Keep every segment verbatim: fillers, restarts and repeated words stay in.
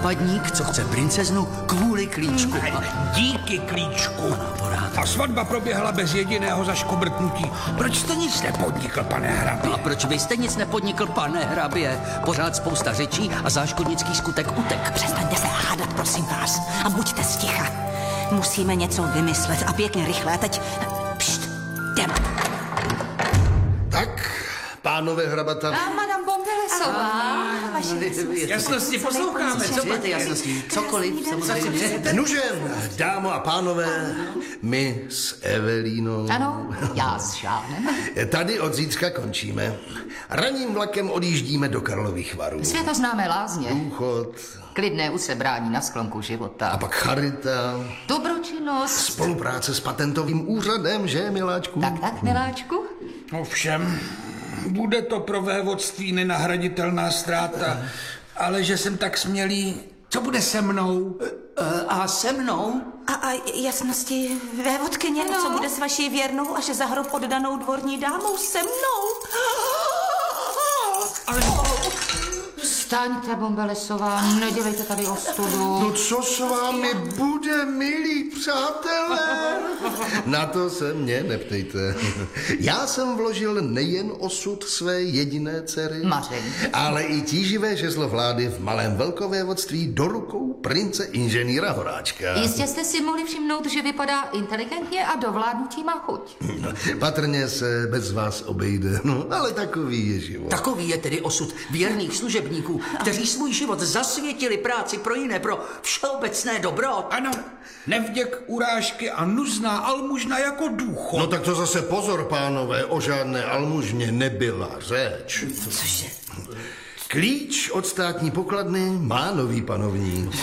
západník, co chce princeznu kvůli klíčku. Díky klíčku. Ano, pořád. A svatba proběhla bez jediného zaškobrtnutí. Proč jste nic nepodnikl, pane hrabě? A proč vy jste nic nepodnikl, pane hrabě? Pořád spousta řečí a záškodnický skutek utek. Přestaňte se hádat, prosím vás. A buďte sticha. Musíme něco vymyslet a pěkně rychle. Teď... Pšt, jdem. Tak, pánové hrabata. A madame Bombelesová. Jasnosti posloucháme, co Přijete jasnosti, cokoliv, samozřejmě. Nuže, dámo a pánové, my s Evelínou. Ano, já s Žánem. Tady od zítřka končíme. Ranním vlakem odjíždíme do Karlových Varů. Světoznámé lázně. Důchod. Klidné usebrání na sklonku života. A pak charita. Dobročinnost. Spolupráce s patentovým úřadem, že, miláčku? Tak, tak, miláčku. Ovšem, bude to pro vévodství nenahraditelná ztráta, ale že jsem tak smělý, co bude se mnou? A se mnou? A, a jasnosti, vévodkyně, no. Co bude s vaší věrnou a že za hrob oddanou dvorní dámou se mnou? Ale... Vstaňte, Bombelesová, nedělejte tady ostudu. No co s vámi bude, milí přátelé? Na to se mě neptejte. Já jsem vložil nejen osud své jediné dcery, Maření, ale i tíživé žezlo vlády v malém velkovévodství do rukou prince inženýra Horáčka. Jistě jste si mohli všimnout, že vypadá inteligentně a do vládnutí má chuť. No, patrně se bez vás obejde, no, ale takový je život. Takový je tedy osud věrných služebníků, kteří svůj život zasvětili práci pro jiné, pro všeobecné dobro. Ano, nevděk, urážky a nuzná almužna jako důchod. No tak to zase pozor, pánové, o žádné almužně nebyla řeč. Cože? Klíč od státní pokladny má nový panovník.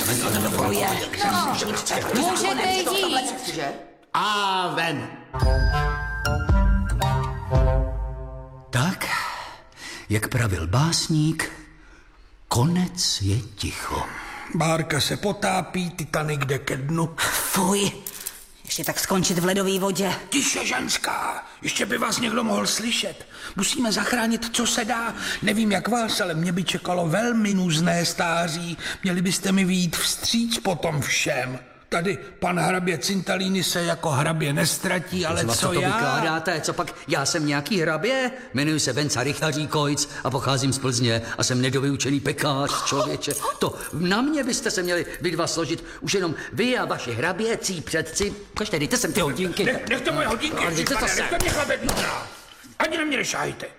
Můžete jít, že? A ven. Tak, jak pravil básník, konec je ticho. Bárka se potápí, Titanic jde ke dnu. Fuj, ještě tak skončit v ledové vodě. Tiše, ženská, ještě by vás někdo mohl slyšet. Musíme zachránit, co se dá. Nevím, jak vás, ale mě by čekalo velmi nuzné stáří. Měli byste mi vyjít vstříc po tom všem. Tady pan hrabě Cintalini se jako hrabě nestratí, ale co, co to já? vykládáte? Co pak? Já jsem nějaký hrabě? Jmenuji se Venca Rychaříkojc a pocházím z Plzně a jsem nedovyučený pekář, člověče. To na mě byste se měli vy dva složit. Už jenom vy a vaši hraběcí předci. Kažte, dejte sem ty hodinky. Nech, nechte moje hodinky, Ale dejte to pane, sem. nechte mě chlapet nudná. Ani na mě nešáhejte.